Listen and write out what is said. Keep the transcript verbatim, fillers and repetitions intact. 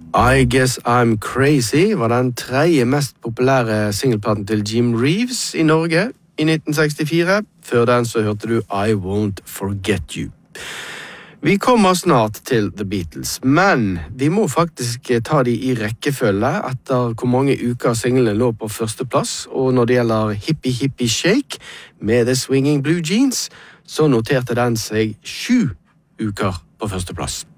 I Guess I'm Crazy var den tredje mest populære singleplaten til Jim Reeves i Norge i nitten sekstifire. Før den så hørte du I Won't Forget You. Vi kommer snart til The Beatles, men vi må faktisk ta de i rekkefølge etter hvor mange uker singlene lå på første plass, og når det gjelder Hippie Hippie Shake med The Swinging Blue Jeans, så noterte den seg sju uker på første plass.